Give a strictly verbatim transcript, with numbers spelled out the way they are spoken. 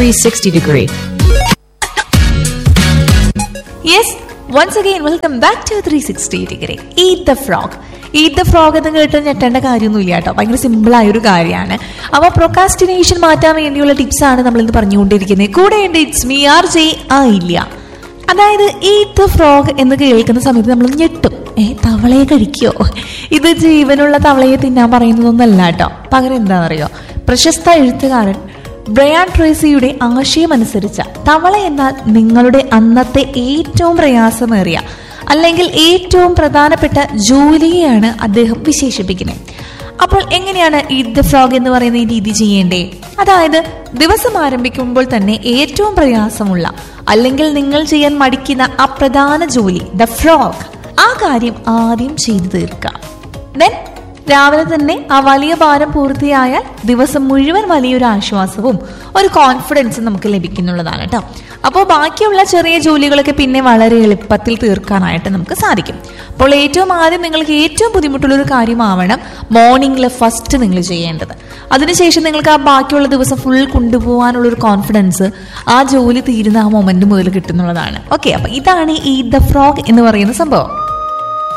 three sixty degree. Yes, once again welcome back to three sixty degree. Eat the frog. Eat the frog എന്ന് കേട്ട് ഞെട്ടേണ്ട കാര്യമൊന്നുമില്ല കേട്ടോ, ഭയങ്കര simple ആയൊരു കാര്യമാണ്. അപ്പോൾ പ്രൊക്കാസ്റ്റിനേഷൻ മാറ്റാൻ വേണ്ടിയുള്ള ടിപ്സ് ആണ് നമ്മളിന്ന് പറഞ്ഞുകൊണ്ടിരിക്കുന്നത്. കൂടെ ഉണ്ട് ഇറ്റ്സ് മീ ആർ ജെ ആയില്ല. അതായത് ഈറ്റ് ദ ഫ്രോഗ് എന്ന് കേൾക്കുന്ന സമയത്ത് നമ്മൾ ഞെട്ടും. ഏ തവളയെ കഴിക്കോ? ഇത് ജീവനുള്ള തവളയെ തിന്നാൻ പറയുന്നതൊന്നല്ല കേട്ടോ. പകരം എന്താണെന്നറിയോ, പ്രശസ്ത എഴുത്തുകാരൻ ബ്രയാൻ ട്രേസിയുടെ ആശയമനുസരിച്ച തവള എന്നാൽ നിങ്ങളുടെ അന്നത്തെ ഏറ്റവും പ്രയാസമേറിയ അല്ലെങ്കിൽ ഏറ്റവും പ്രധാനപ്പെട്ട ജോലിയെയാണ് അദ്ദേഹം വിശേഷിപ്പിക്കുന്നത്. അപ്പോൾ എങ്ങനെയാണ് ഈറ്റ് ദ ഫ്രോഗ് എന്ന് പറയുന്ന ഈ രീതി ചെയ്യേണ്ടേ? അതായത് ദിവസം ആരംഭിക്കുമ്പോൾ തന്നെ ഏറ്റവും പ്രയാസമുള്ള അല്ലെങ്കിൽ നിങ്ങൾ ചെയ്യാൻ മടിക്കുന്ന ആ പ്രധാന ജോലി ദ ഫ്രോഗ്, ആ കാര്യം ആദ്യം ചെയ്തു തീർക്കാം. ദെൻ രാവിലെ തന്നെ ആ വലിയ ഭാരം പൂർത്തിയായാൽ ദിവസം മുഴുവൻ വലിയൊരു ആശ്വാസവും ഒരു കോൺഫിഡൻസും നമുക്ക് ലഭിക്കുന്നുള്ളതാണ് കേട്ടോ. അപ്പോൾ ബാക്കിയുള്ള ചെറിയ ജോലികളൊക്കെ പിന്നെ വളരെ എളുപ്പത്തിൽ തീർക്കാനായിട്ട് നമുക്ക് സാധിക്കും. അപ്പോൾ ഏറ്റവും ആദ്യം നിങ്ങൾക്ക് ഏറ്റവും ബുദ്ധിമുട്ടുള്ളൊരു കാര്യമാവണം മോർണിംഗിൽ ഫസ്റ്റ് നിങ്ങൾ ചെയ്യേണ്ടത്. അതിനുശേഷം നിങ്ങൾക്ക് ആ ബാക്കിയുള്ള ദിവസം ഫുൾ കൊണ്ടുപോകാനുള്ളൊരു കോൺഫിഡൻസ് ആ ജോലി തീരുന്ന ആ മൊമെന്റ് മുതൽ കിട്ടുന്നുള്ളതാണ്. ഓക്കെ, അപ്പൊ ഇതാണ് ഈ ദ ഫ്രോഗ് എന്ന് പറയുന്ന സംഭവം.